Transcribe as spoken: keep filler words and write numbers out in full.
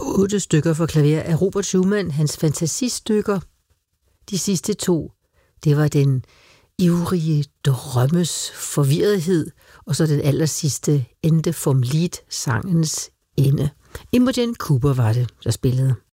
otte stykker for klaver af Robert Schumann, hans fantasistykker. De sidste to, det var den ivrige drømmes forvirrethed, og så den aller sidste Ende vom Lied, sangens ende. Imogen Cooper var det, der spillede.